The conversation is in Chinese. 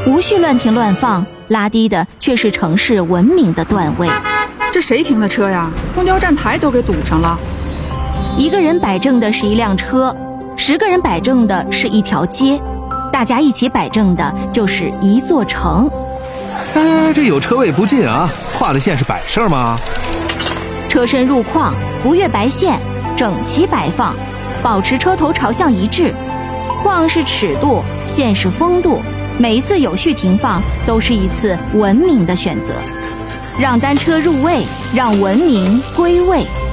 无序乱停乱放，拉低的却是城市文明的段位。 这谁停的车呀？公交站台都给堵上了。 一个人摆正的是一辆车，10个人摆正的是一条街，大家一起摆正的就是一座城。 这有车位不进啊，画的线是摆设吗？ 车身入框，不越白线，整齐摆放，保持车头朝向一致。框是尺度，线是风度，每一次有序停放都是一次文明的选择。让单车入位，让文明归位。